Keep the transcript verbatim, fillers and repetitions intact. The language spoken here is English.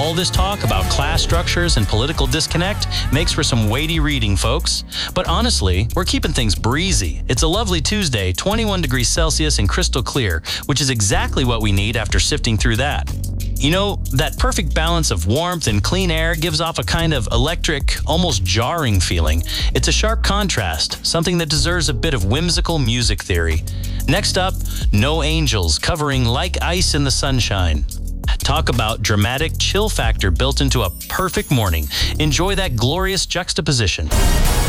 All this talk about class structures and political disconnect makes for some weighty reading, folks. But honestly, we're keeping things breezy. It's a lovely Tuesday, twenty-one degrees Celsius and crystal clear, which is exactly what we need after sifting through that. You know, that perfect balance of warmth and clean air gives off a kind of electric, almost jarring feeling. It's a sharp contrast, something that deserves a bit of whimsical music theory. Next up, No Angels, covering Like Ice in the Sunshine. Talk about dramatic chill factor built into a perfect morning. Enjoy that glorious juxtaposition.